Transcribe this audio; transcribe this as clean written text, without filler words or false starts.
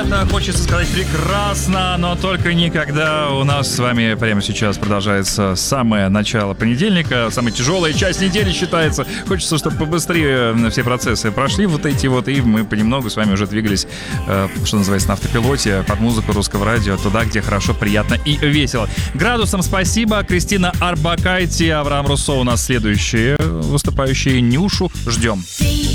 приятно, хочется сказать прекрасно, но только никогда. У нас с вами прямо сейчас продолжается самое начало понедельника, самая тяжелая часть недели считается. Хочется, чтобы побыстрее все процессы прошли вот эти вот, и мы понемногу с вами уже двигались, что называется, на автопилоте, под музыку русского радио, туда, где хорошо, приятно и весело. Градусам спасибо. Кристина Арбакайте, Авраам Руссо у нас следующие выступающие. Нюшу ждем.